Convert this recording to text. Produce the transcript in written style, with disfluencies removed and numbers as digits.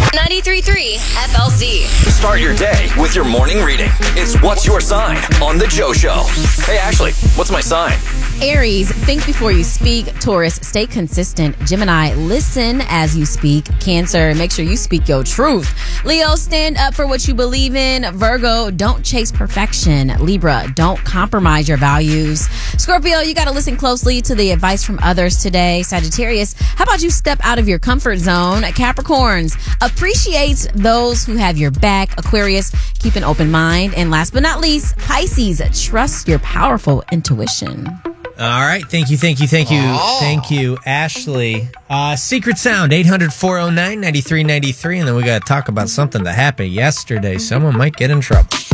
93.3 FLZ. Start your day with your morning reading. It's What's Your Sign on The Joe Show. Hey, Ashley, what's my sign? Aries, think before you speak. Taurus, stay consistent. Gemini, listen as you speak. Cancer, make sure you speak your truth. Leo, stand up for what you believe in. Virgo, don't chase perfection. Libra, don't compromise your values. Scorpio, you got to listen closely to the advice from others today. Sagittarius, how about you step out of your comfort zone? Capricorns, appreciate those who have your back. Aquarius, keep an open mind. And last but not least, Pisces, trust your powerful intuition. All right. Thank you. Thank you, Ashley. Secret Sound, 800-409-9393. And then we got to talk about something that happened yesterday. Someone might get in trouble.